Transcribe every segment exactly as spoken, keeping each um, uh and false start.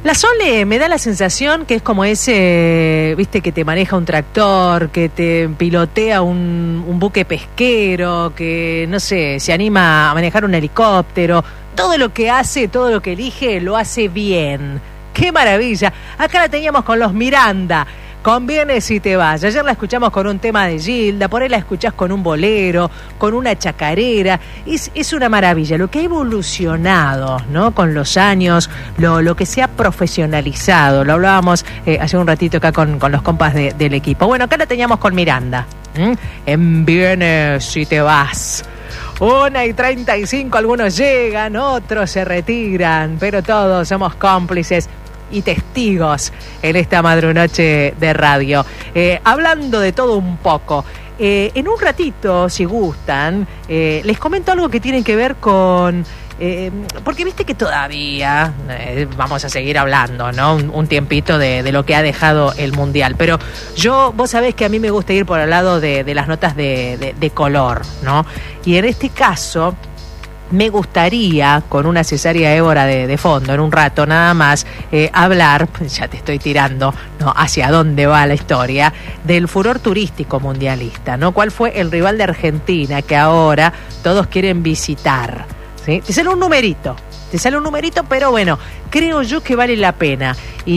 La Sole me da la sensación que es como ese, viste, que te maneja un tractor, que te pilotea un, un buque pesquero, que, no sé, se anima a manejar un helicóptero. Todo lo que hace, todo lo que elige, lo hace bien. ¡Qué maravilla! Acá la teníamos con los Miranda. Conviene si te vas. Ayer la escuchamos con un tema de Gilda, por ahí la escuchás con un bolero, con una chacarera. Es, es una maravilla. Lo que ha evolucionado, ¿no? Con los años, lo, lo que se ha profesionalizado. Lo hablábamos eh, hace un ratito acá con, con los compas de, del equipo. Bueno, acá la teníamos con Miranda. ¿Mm? En Viene si te vas. Una y treinta y cinco, algunos llegan, otros se retiran, pero todos somos cómplices y testigos en esta madrunoche de radio. Eh, hablando de todo un poco, eh, en un ratito, si gustan, eh, les comento algo que tiene que ver con... Eh, porque viste que todavía eh, vamos a seguir hablando, ¿no? Un, un tiempito de, de lo que ha dejado el Mundial. Pero yo, vos sabés que a mí me gusta ir por el lado de, de las notas de, de, de color, ¿no? Y en este caso... me gustaría, con una cesárea Évora de, de fondo, en un rato nada más, eh, hablar, ya te estoy tirando, ¿no?, hacia dónde va la historia, del furor turístico mundialista, ¿no? ¿Cuál fue el rival de Argentina que ahora todos quieren visitar? ¿Sí? Te sale un numerito, te sale un numerito, pero bueno, creo yo que vale la pena.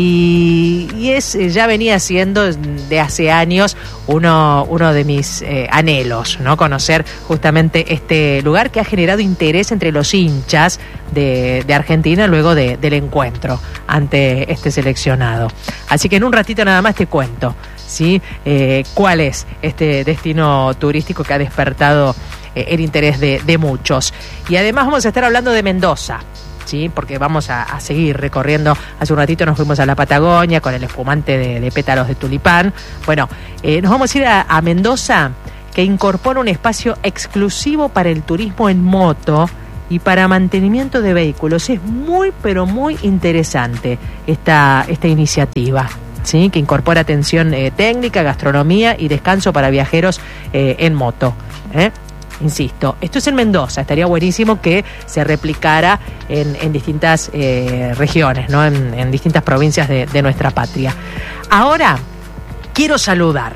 Y, y es, ya venía siendo de hace años uno, uno de mis eh, anhelos, ¿no? Conocer justamente este lugar que ha generado interés entre los hinchas de, de Argentina luego de, del encuentro ante este seleccionado. Así que en un ratito nada más te cuento, ¿sí? Eh, cuál es este destino turístico que ha despertado eh, el interés de, de muchos. Y además vamos a estar hablando de Mendoza. Sí, porque vamos a, a seguir recorriendo. Hace un ratito nos fuimos a la Patagonia con el espumante de, de pétalos de tulipán. Bueno, eh, nos vamos a ir a, a Mendoza, que incorpora un espacio exclusivo para el turismo en moto y para mantenimiento de vehículos. Es muy, pero muy interesante esta, esta iniciativa, ¿sí? Que incorpora atención eh, técnica, gastronomía y descanso para viajeros eh, en moto, ¿eh? Insisto, esto es en Mendoza, estaría buenísimo que se replicara en, en distintas eh, regiones, ¿no? En, en distintas provincias de, de nuestra patria. Ahora, quiero saludar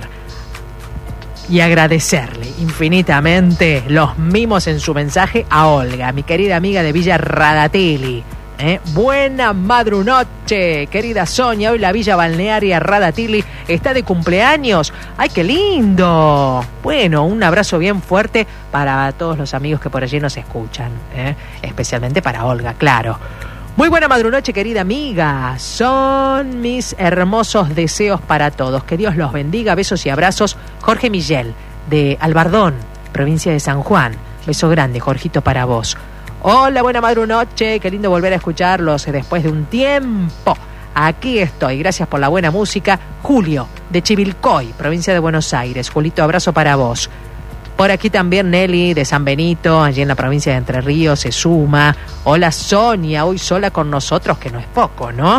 y agradecerle infinitamente los mimos en su mensaje a Olga, mi querida amiga de Villa Radatili. ¿Eh? Buena madrunoche, querida Sonia. Hoy la Villa Balnearia Radatili está de cumpleaños. ¡Ay, qué lindo! Bueno, un abrazo bien fuerte para todos los amigos que por allí nos escuchan, ¿eh? Especialmente para Olga, claro. Muy buena madrunoche, querida amiga. Son mis hermosos deseos para todos. Que Dios los bendiga. Besos y abrazos. Jorge Miguel, de Albardón, provincia de San Juan. Beso grande, Jorgito, para vos. Hola, buena madrunoche, qué lindo volver a escucharlos después de un tiempo. Aquí estoy, gracias por la buena música. Julio, de Chivilcoy, provincia de Buenos Aires. Julito, abrazo para vos. Por aquí también Nelly, de San Benito, allí en la provincia de Entre Ríos, se suma. Hola, Sonia, hoy sola con nosotros, que no es poco, ¿no?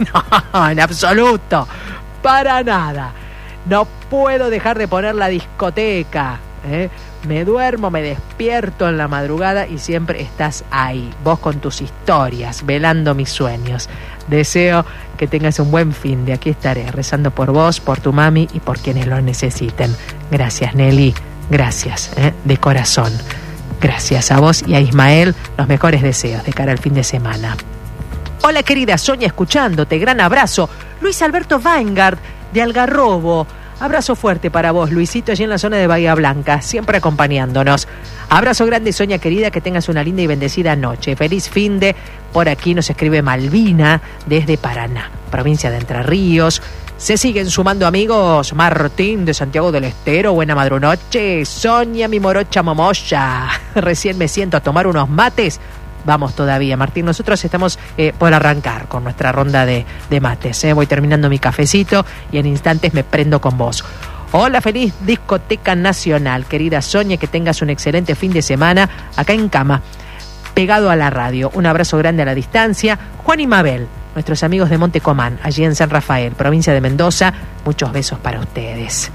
No, en absoluto, para nada. No puedo dejar de poner la discoteca, ¿eh? Me duermo, me despierto en la madrugada y siempre estás ahí, vos con tus historias, velando mis sueños. Deseo que tengas un buen fin de aquí estaré, rezando por vos, por tu mami y por quienes lo necesiten. Gracias, Nelly, gracias, ¿eh? De corazón. Gracias a vos y a Ismael, los mejores deseos de cara al fin de semana. Hola, querida Sonia, escuchándote, gran abrazo. Luis Alberto Weingart, de Algarrobo. Abrazo fuerte para vos, Luisito, allí en la zona de Bahía Blanca, siempre acompañándonos. Abrazo grande, Sonia querida, que tengas una linda y bendecida noche. Feliz fin de... Por aquí nos escribe Malvina, desde Paraná, provincia de Entre Ríos. Se siguen sumando amigos. Martín, de Santiago del Estero, buena madrunoche. Sonia, mi morocha momoya. Recién me siento a tomar unos mates. Vamos todavía, Martín. Nosotros estamos eh, por arrancar con nuestra ronda de, de mates. Eh. Voy terminando mi cafecito y en instantes me prendo con vos. Hola, feliz discoteca nacional. Querida Sonia, que tengas un excelente fin de semana acá en cama, pegado a la radio. Un abrazo grande a la distancia. Juan y Mabel, nuestros amigos de Montecomán, allí en San Rafael, provincia de Mendoza. Muchos besos para ustedes.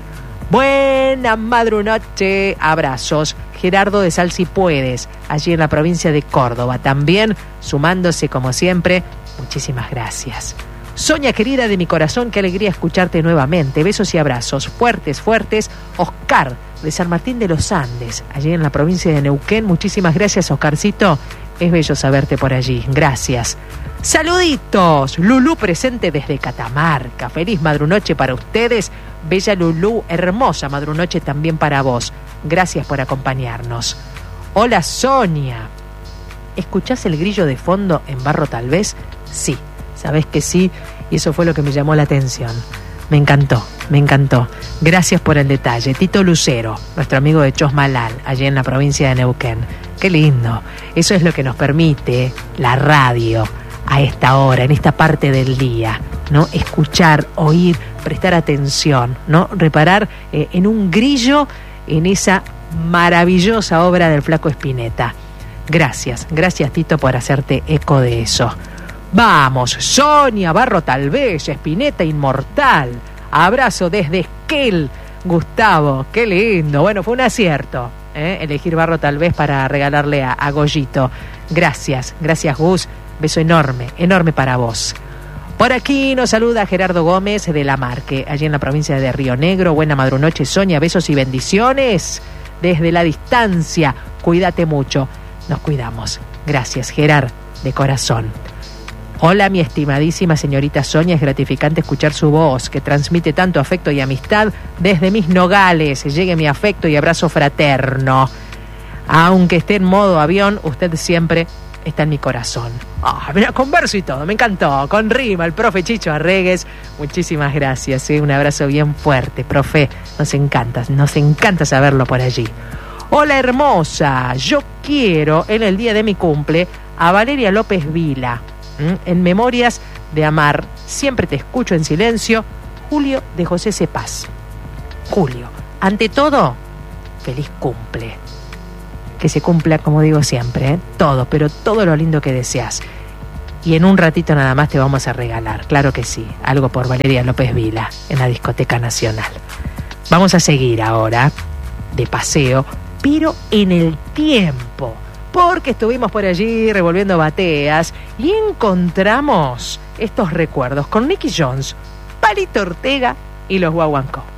Buena madrunoche, abrazos. Gerardo de Sal Si Puedes, allí en la provincia de Córdoba, también sumándose como siempre. Muchísimas gracias. Sonia querida de mi corazón, qué alegría escucharte nuevamente. Besos y abrazos fuertes, fuertes. Oscar de San Martín de los Andes, allí en la provincia de Neuquén. Muchísimas gracias, Oscarcito. Es bello saberte por allí. Gracias. Saluditos. Lulú presente desde Catamarca. Feliz madrunoche para ustedes. Bella Lulú, hermosa madrunoche también para vos. Gracias por acompañarnos. Hola, Sonia. ¿Escuchás el grillo de fondo en Barro tal vez? Sí. Sabés que sí, y eso fue lo que me llamó la atención. Me encantó, me encantó. Gracias por el detalle. Tito Lucero, nuestro amigo de Chosmalal, allí en la provincia de Neuquén. Qué lindo. Eso es lo que nos permite la radio a esta hora, en esta parte del día, ¿no? Escuchar, oír, prestar atención, ¿no? Reparar eh, en un grillo, en esa maravillosa obra del Flaco Spinetta. Gracias, gracias Tito por hacerte eco de eso. Vamos, Sonia, Barro tal vez, Spinetta inmortal. Abrazo desde Esquel, Gustavo, qué lindo. Bueno, fue un acierto, ¿eh? Elegir Barro tal vez para regalarle a, a Goyito. Gracias, gracias Gus, beso enorme, enorme para vos. Por aquí nos saluda Gerardo Gómez de La Marque, allí en la provincia de Río Negro. Buena madrunoche, Sonia, besos y bendiciones desde la distancia. Cuídate mucho, nos cuidamos. Gracias, Gerard, de corazón. Hola, mi estimadísima señorita Sonia, es gratificante escuchar su voz, que transmite tanto afecto y amistad desde mis nogales. Llegue mi afecto y abrazo fraterno. Aunque esté en modo avión, usted siempre está en mi corazón. Ah, mira, con verso y todo, me encantó. Con rima, el profe Chicho Arregues. Muchísimas gracias, ¿eh? Un abrazo bien fuerte, profe. Nos encanta, nos encanta saberlo por allí. Hola, hermosa. Yo quiero, en el día de mi cumple, a Valeria López Vila. En Memorias de Amar, siempre te escucho en silencio. Julio de José Cepaz. Julio, ante todo, feliz cumple. Que se cumpla, como digo siempre, ¿eh? todo, pero todo lo lindo que deseas. Y en un ratito nada más te vamos a regalar, claro que sí, algo por Valeria López Vila en la Discoteca Nacional. Vamos a seguir ahora de paseo, pero en el tiempo. Porque estuvimos por allí revolviendo bateas y encontramos estos recuerdos con Nicky Jones, Palito Ortega y los Guaguancó.